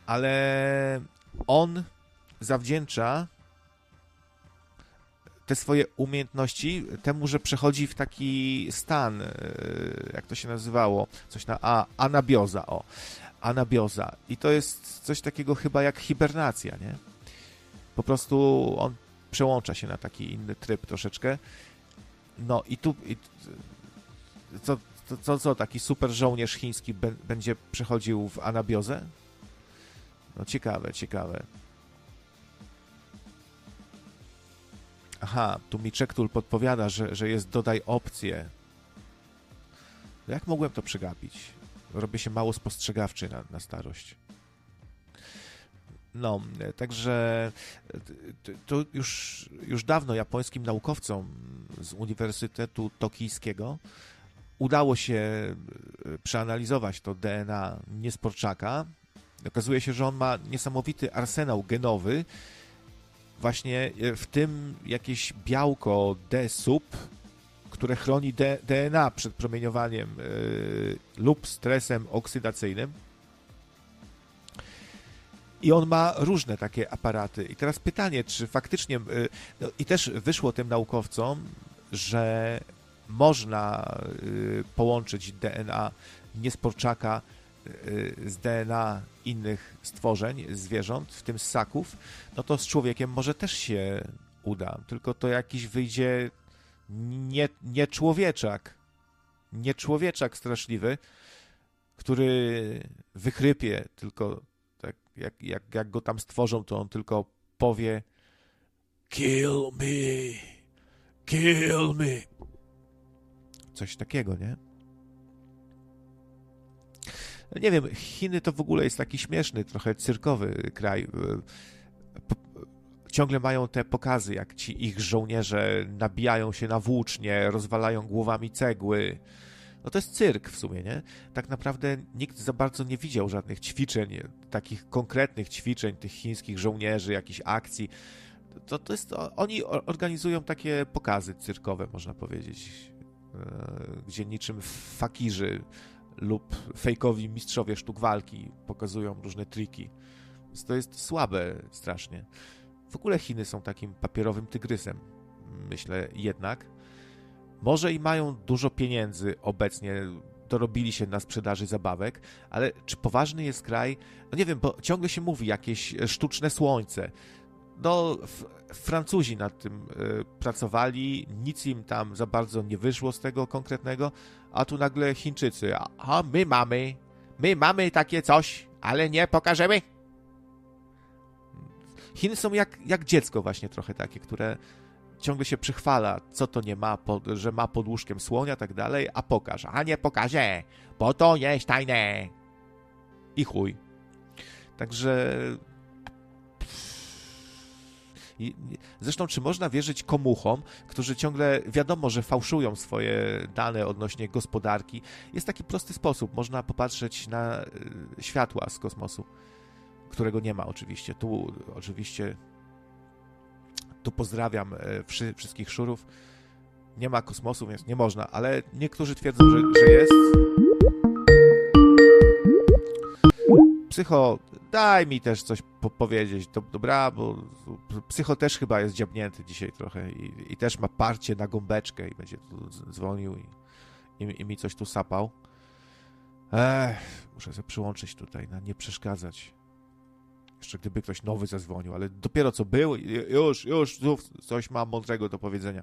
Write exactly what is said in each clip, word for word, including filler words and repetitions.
ale on zawdzięcza te swoje umiejętności temu, że przechodzi w taki stan, jak to się nazywało, coś na A, anabioza, o, anabioza. I to jest coś takiego chyba jak hibernacja, nie? Po prostu on przełącza się na taki inny tryb troszeczkę. No i tu, i, co, co, co, co, taki super żołnierz chiński be, będzie przechodził w anabiozę? No ciekawe, ciekawe. Aha, tu mi Czektul podpowiada, że, że jest dodaj opcję. Jak mogłem to przegapić? Robię się mało spostrzegawczy na, na starość. No, także to już, już dawno japońskim naukowcom z Uniwersytetu Tokijskiego udało się przeanalizować to D N A niesporczaka. Okazuje się, że on ma niesamowity arsenał genowy, właśnie w tym jakieś białko D-sub, które chroni D N A przed promieniowaniem yy, lub stresem oksydacyjnym. I on ma różne takie aparaty. I teraz pytanie, czy faktycznie... Yy, no, i też wyszło tym naukowcom, że można yy, połączyć D N A niesporczaka z D N A innych stworzeń, zwierząt, w tym ssaków, no to z człowiekiem może też się uda, tylko to jakiś wyjdzie nie, nie człowieczak, nie człowieczak straszliwy, który wychrypie, tylko tak jak, jak, jak go tam stworzą, to on tylko powie kill me, kill me. Coś takiego, nie? Nie wiem, Chiny to w ogóle jest taki śmieszny, trochę cyrkowy kraj. Ciągle mają te pokazy, jak ci ich żołnierze nabijają się na włócznie, rozwalają głowami cegły. No to jest cyrk w sumie, nie? Tak naprawdę nikt za bardzo nie widział żadnych ćwiczeń, takich konkretnych ćwiczeń tych chińskich żołnierzy, jakichś akcji. To, to jest, oni organizują takie pokazy cyrkowe, można powiedzieć, gdzie niczym fakirzy lub fejkowi mistrzowie sztuk walki pokazują różne triki. Więc to jest słabe strasznie. W ogóle Chiny są takim papierowym tygrysem, myślę jednak. Może i mają dużo pieniędzy obecnie, dorobili się na sprzedaży zabawek, ale czy poważny jest kraj? No nie wiem, bo ciągle się mówi jakieś sztuczne słońce. No, Francuzi nad tym y, pracowali, nic im tam za bardzo nie wyszło z tego konkretnego, a tu nagle Chińczycy, a, a my mamy, my mamy takie coś, ale nie pokażemy. Chiny są jak, jak dziecko właśnie trochę takie, które ciągle się przychwala, co to nie ma, pod, że ma pod łóżkiem słonia, tak dalej, a pokaż, a nie pokaże, bo to jest tajne. I chuj. Także... I, zresztą, czy można wierzyć komuchom, którzy ciągle wiadomo, że fałszują swoje dane odnośnie gospodarki? Jest taki prosty sposób. Można popatrzeć na y, światła z kosmosu, którego nie ma oczywiście. Tu oczywiście tu pozdrawiam y, wszy, wszystkich szurów. Nie ma kosmosu, więc nie można, ale niektórzy twierdzą, że, że jest. Psycho, daj mi też coś po- powiedzieć, dobra, bo Psycho też chyba jest dziabnięty dzisiaj trochę i, i też ma parcie na gąbeczkę i będzie tu dzwonił i, i, i mi coś tu sapał. Ech, muszę sobie przyłączyć tutaj, na nie przeszkadzać. Jeszcze gdyby ktoś nowy zadzwonił, ale dopiero co był, już, już, znów coś mam mądrego do powiedzenia.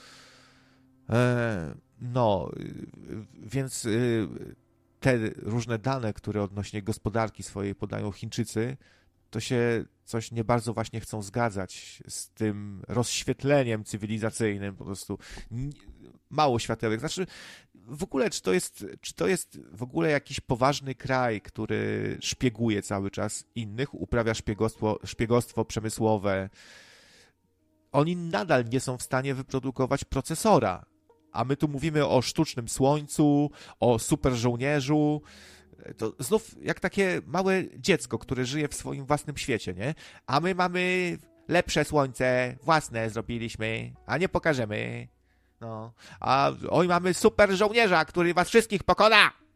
Ech, no, więc... te różne dane, które odnośnie gospodarki swojej podają Chińczycy, to się coś nie bardzo właśnie chcą zgadzać z tym rozświetleniem cywilizacyjnym, po prostu mało światełek. Znaczy, w ogóle, czy to jest, czy to jest w ogóle jakiś poważny kraj, który szpieguje cały czas innych, uprawia szpiegostwo, szpiegostwo przemysłowe. Oni nadal nie są w stanie wyprodukować procesora. A my tu mówimy o sztucznym słońcu, o super żołnierzu. To znów jak takie małe dziecko, które żyje w swoim własnym świecie, nie? A my mamy lepsze słońce, własne zrobiliśmy, a nie pokażemy. No. A oj, mamy super żołnierza, który was wszystkich pokona!